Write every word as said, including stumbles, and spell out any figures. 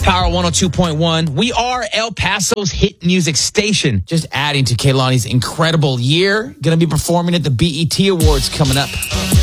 Power one oh two point one. We are El Paso's hit music station. Just adding to Kehlani's incredible year. Going to be performing at the B E T Awards coming up.